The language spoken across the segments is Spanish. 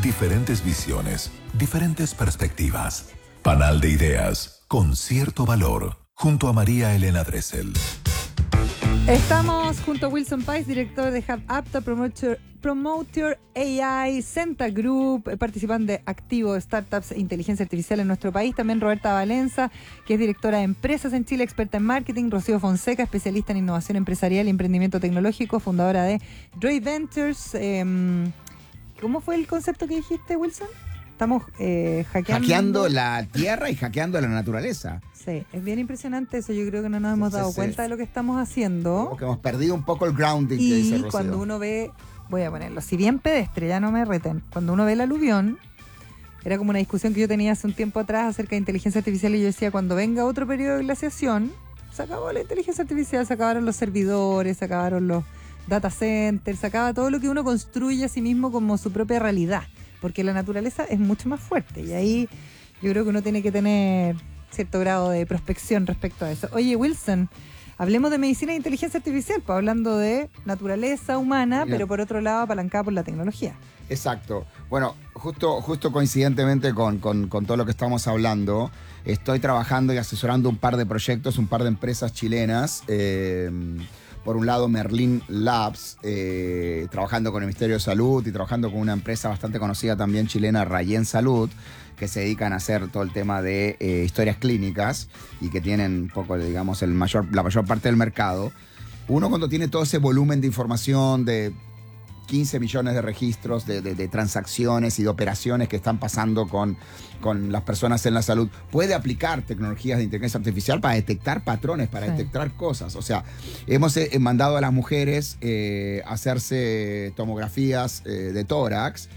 Diferentes visiones, diferentes perspectivas. Panal de ideas, con cierto valor. Junto a María Elena Dressel. Estamos junto a Wilson Pais, director de Hub Apta, Promoter AI, Centa Group, participante activo de startups e inteligencia artificial en nuestro país. También Roberta Valenza, que es directora de empresas en Chile, experta en marketing. Rocío Fonseca, especialista en innovación empresarial y emprendimiento tecnológico, fundadora de Droid Ventures. ¿Cómo fue el concepto que dijiste, Wilson? Estamos hackeando la tierra y hackeando la naturaleza. Sí, es bien impresionante eso. Yo creo que no nos hemos dado cuenta de lo que estamos haciendo. Porque hemos perdido un poco el grounding que dice Rocío. Y cuando uno ve, voy a ponerlo, si bien pedestre, ya no me reten, cuando uno ve el aluvión, era como una discusión que yo tenía hace un tiempo atrás acerca de inteligencia artificial, y yo decía, cuando venga otro periodo de glaciación, se acabó la inteligencia artificial, se acabaron los servidores, se acabaron los data centers, se acaba todo lo que uno construye a sí mismo como su propia realidad, porque la naturaleza es mucho más fuerte, y ahí yo creo que uno tiene que tener cierto grado de prospección respecto a eso. Oye, Wilson, hablemos de medicina e inteligencia artificial, pues hablando de naturaleza humana, pero por otro lado apalancada por la tecnología. Exacto. Bueno, justo coincidentemente con todo lo que estamos hablando, estoy trabajando y asesorando un par de proyectos, un par de empresas chilenas. Por un lado, Merlin Labs, trabajando con el Ministerio de Salud y trabajando con una empresa bastante conocida también chilena, Rayen Salud, que se dedican a hacer todo el tema de historias clínicas y que tienen un poco, digamos, la mayor parte del mercado. Uno, cuando tiene todo ese volumen de información de 15 millones de registros de transacciones y de operaciones que están pasando con las personas en la salud, puede aplicar tecnologías de inteligencia artificial para detectar patrones, para detectar cosas. O sea, hemos mandado a las mujeres hacerse tomografías de tórax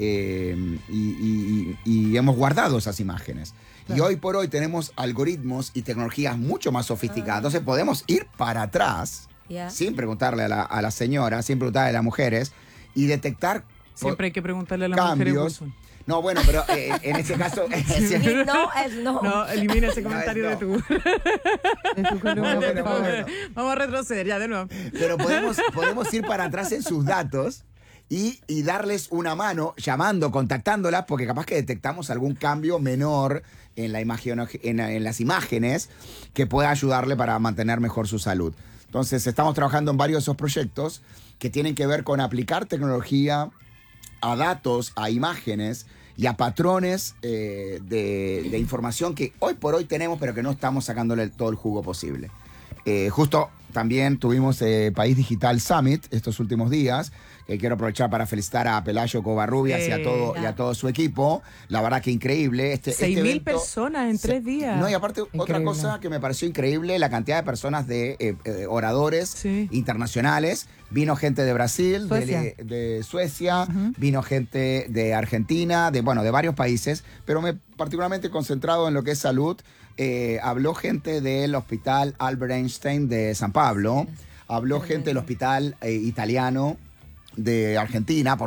y hemos guardado esas imágenes. Claro. Y hoy por hoy tenemos algoritmos y tecnologías mucho más sofisticadas. Entonces podemos ir para atrás, sin preguntarle a la señora, sin preguntarle a las mujeres, y detectar siempre hay que preguntarle a las cambios. Mujeres. No, bueno, pero en ese caso... No, elimina ese comentario de tu columna, por favor. Vamos a retroceder, ya de nuevo. Pero podemos ir para atrás en sus datos y darles una mano, llamando, contactándolas, porque capaz que detectamos algún cambio menor en las imágenes que pueda ayudarle para mantener mejor su salud. Entonces, estamos trabajando en varios de esos proyectos que tienen que ver con aplicar tecnología a datos, a imágenes y a patrones de información que hoy por hoy tenemos, pero que no estamos sacándole todo el jugo posible. Justo también tuvimos País Digital Summit estos últimos días, que quiero aprovechar para felicitar a Pelayo Covarrubias y a todo su equipo. La verdad que increíble. 6.000 personas en 3 días. No, y aparte, increíble. Otra cosa que me pareció increíble, la cantidad de personas de oradores internacionales. Vino gente de Brasil, de Suecia, vino gente de Argentina, de varios países, pero me particularmente concentrado en lo que es salud. Habló gente del Hospital Albert Einstein de San Pablo, habló gente del Hospital Italiano de Argentina, por